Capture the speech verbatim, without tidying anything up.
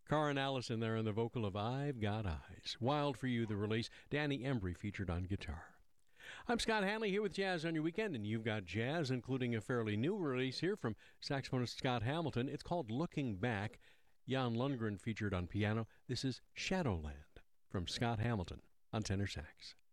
Karen Allison there on the vocal of I've Got Eyes. Wild for You, the release. Danny Embry featured on guitar. I'm Scott Hanley here with Jazz on Your Weekend, and you've got jazz, including a fairly new release here from saxophonist Scott Hamilton. It's called Looking Back. Jan Lundgren featured on piano. This is Shadowland from Scott Hamilton on tenor sax.